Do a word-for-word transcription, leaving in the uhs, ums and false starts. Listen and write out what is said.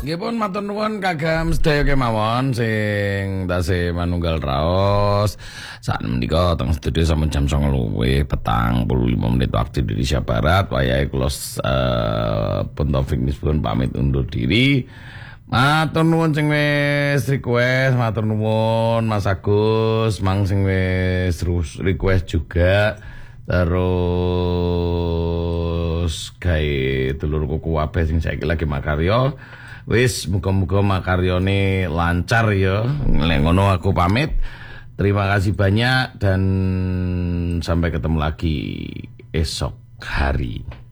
Nggih pun matur nuwun kagem sedaya kemawon sing tasih manunggal raos. Saat menika teng studio sampun jam songo luwih petang puluh lima menit waktu Indonesia Barat. Wayahe kula uh, pun Taufik Misbun pamit undur diri. Matur nuwun sing wis request, matur nuwun Mas Agus, mang sing wis request juga. Terus gawe dulur kuku wabeh sing saiki lagi makarya. Wis muga-muga makaryane lancar ya. Nek ngono aku pamit. Terima kasih banyak dan sampai ketemu lagi esok hari.